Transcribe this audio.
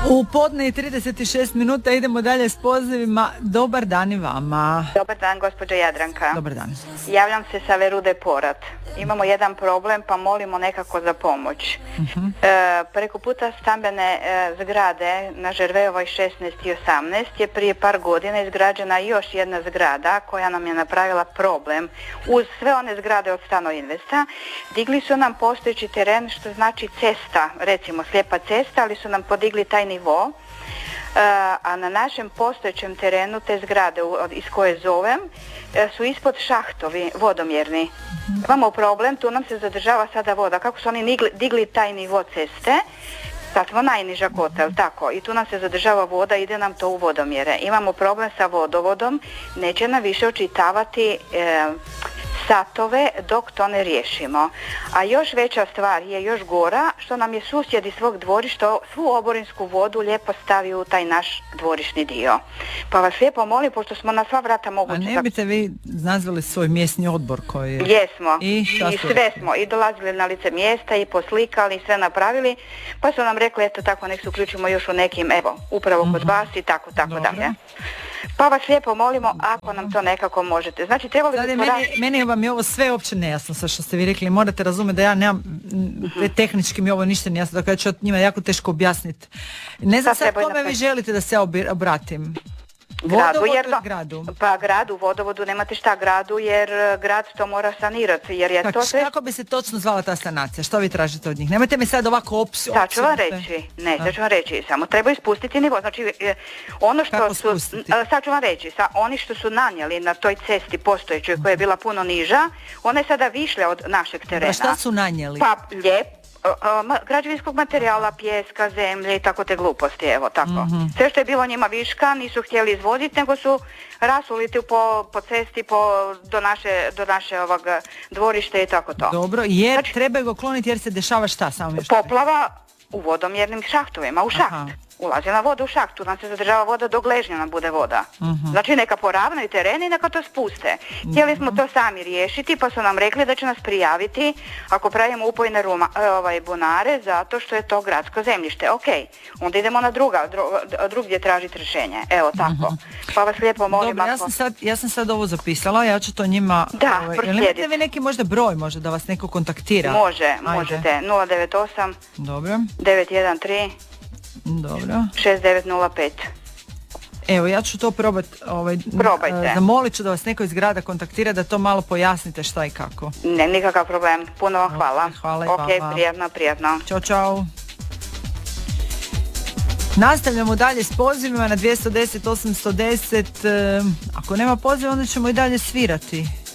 U podne i 36 minuta idemo dalje s pozivima. Dobar dan i vama. Dobar dan, gospođa Jadranka. Dobar dan. Javljam se sa Verude Porat. Imamo jedan problem pa molimo nekako za pomoć. Preko puta stambene zgrade na Žervejovoj 16 i 18 je prije par godina izgrađena još jedna zgrada koja nam je napravila problem. Uz sve one zgrade od Stano Investa digli su nam postojeći teren, što znači cesta, recimo slijepa cesta, ali su nam podigli taj nivo. A na našem postojećem terenu te zgrade iz koje zovem su ispod šahtovi vodomjerni. Imamo problem, tu nam se zadržava sada voda. Kako su oni digli taj nivo ceste, sad smo najniža kotel, tako, i tu nam se zadržava voda, ide nam to u vodomjere. Imamo problem sa vodovodom, neće nam više očitavati satove dok to ne riješimo. A još veća stvar je još gora, što nam je susjed iz svog dvorišta svu oborinsku vodu lijepo stavio u taj naš dvorišni dio. Pa vas lijepo molim, pošto smo na sva vrata moguće... A ne biste vi nazvali svoj mjesni odbor koji je... Jesmo. I sve smo. I dolazili na lice mjesta i poslikali i sve napravili. Pa su nam rekli, eto tako, nek se uključimo još u nekim, evo, upravo kod vas i tako dalje. Pa vas lijepo molimo ako nam to nekako možete. Znači, trebali bi... Meni vam je ovo sve uopće nejasno, sve što ste vi rekli. Morate razumjeti da ja nemam, tehnički mi ovo ništa nije jasno, dakle ja ću njima jako teško objasniti. Ne znam sad kome vi želite da se obratim. Gradu. Pa gradu, vodovodu, nemate šta gradu, jer grad to mora sanirati, jer je to sve... Kako bi se točno zvala ta sanacija? Što vi tražite od njih? Nemojte mi sad ovako sad ću vam reći, samo treba ispustiti nivo. Znači, ono što su... Sad ću vam reći, oni što su nanijeli na toj cesti postojećoj koja je bila puno niža, ona je sada višlja od našeg terena. A šta su nanijeli? Pa građevinskog materijala, pijeska, zemlje i tako te gluposti, evo tako. Sve što je bilo njima viška nisu htjeli izvoziti, nego su rasuliti po cesti do naše dvorište i tako to. Dobro, jer znači, treba ga kloniti jer se dešava šta samo još? Poplava u vodomjernim šahtovima, u šaht. Ulazi na vodu u šaht, tu nam se zadržava voda dok ležnja nam bude voda. Znači neka poravnaju tereni i neka to spuste. Htjeli smo to sami riješiti, pa su nam rekli da će nas prijaviti ako pravimo upojne bunare, zato što je to gradsko zemljište. Ok, onda idemo na drugdje tražiti rješenje. Evo tako. Pa vas lijepo molim. Dobro, ja sam sad ovo zapisala, ja ću to njima... Da, proslijediti. Imate vi neki možda broj, možda da vas neko kontaktira? Možete. 098 Dobro. 913 Dobro. 6905. Evo, ja ću to probati. Probajte. Zamolit ću da vas neko iz grada kontaktira da to malo pojasnite šta i kako. Ne, nikakav problem. Puno vam hvala. Hvala i vama. Ok, prijatno. Ćao. Nastavljamo dalje s pozivima na 210 810. Ako nema poziva, onda ćemo i dalje svirati.